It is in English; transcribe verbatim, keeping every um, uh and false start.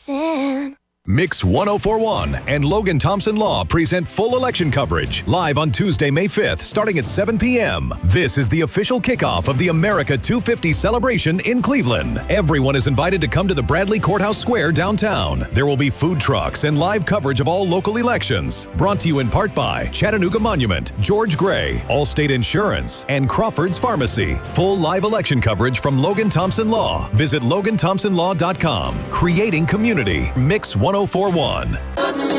Thompson. Mix one oh four point one and Logan Thompson Law present full election coverage live on Tuesday, May fifth, starting at seven p.m. This is the official kickoff of the America two fifty celebration in Cleveland. Everyone is invited to come to the Bradley Courthouse Square downtown. There will be food trucks and live coverage of all local elections. Brought to you in part by Chattanooga Monument, George Gray, Allstate Insurance, and Crawford's Pharmacy. Full live election coverage from Logan Thompson Law. Visit logan thompson law dot com. Creating community. Mix one oh four point one.